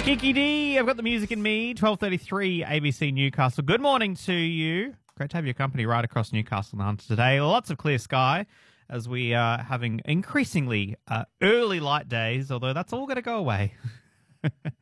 Kiki D, I've got the music in me. 12:33 ABC Newcastle. Good morning to you. Great to have your company right across Newcastle and Hunter today. Lots of clear sky as we are having increasingly early light days, although that's all going to go away.